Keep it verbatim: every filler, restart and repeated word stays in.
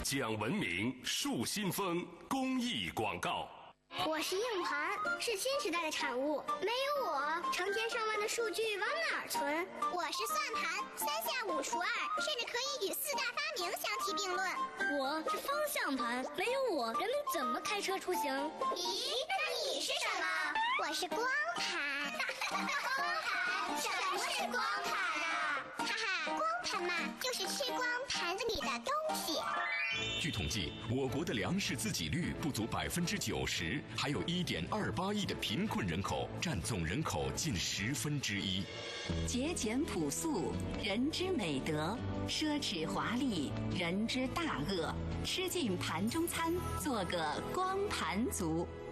讲文明树新风公益广告。 我是硬盘，是新时代的产物。没有我，成千上万的数据往哪儿存？ 我是算盘，三下五除二，甚至可以与四大发明相提并论。 我是方向盘，没有我，人们怎么开车出行？ 咦，那你是什么？我是光盘。光盘？什么是光盘啊？哈哈，光盘嘛，就是吃光盘子里的东西。 据统计，我国的粮食自给率不足百分之九十，还有一点二八亿的贫困人口，占总人口近十分之一。 节俭朴素，人之美德；奢侈华丽，人之大恶。吃尽盘中餐，做个光盘族。